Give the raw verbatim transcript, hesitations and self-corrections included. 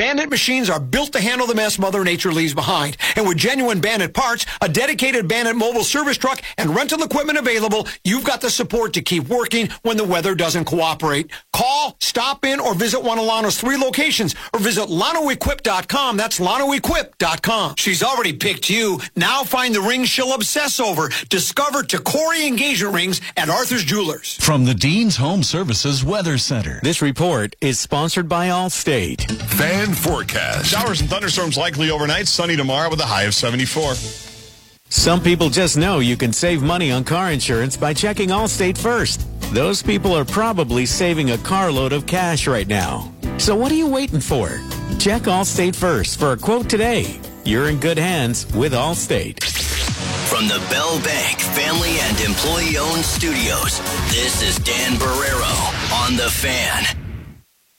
Bandit machines are built to handle the mess Mother Nature leaves behind. And with genuine Bandit parts, a dedicated Bandit mobile service truck, and rental equipment available, you've got the support to keep working when the weather doesn't cooperate. Call, stop in, or visit one of Lano's three locations, or visit Lano Equip dot com. That's Lano Equip dot com. She's already picked you. Now find the ring she'll obsess over. Discover Tacori engagement rings at Arthur's Jewelers. From the Dean's Home Services Weather Center. This report is sponsored by Allstate. Fan forecast. Showers and thunderstorms likely overnight. Sunny tomorrow with a high of seventy-four. Some people just know you can save money on car insurance by checking Allstate first. Those people are probably saving a carload of cash right now. So what are you waiting for? Check Allstate first for a quote today. You're in good hands with Allstate. From the Bell Bank family and employee-owned studios, this is Dan Barrero on The Fan.